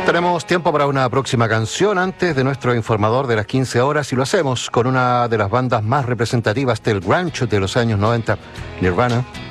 Tenemos tiempo para una próxima canción antes de nuestro informador de las 15 horas y lo hacemos con una de las bandas más representativas del grunge de los años 90, Nirvana.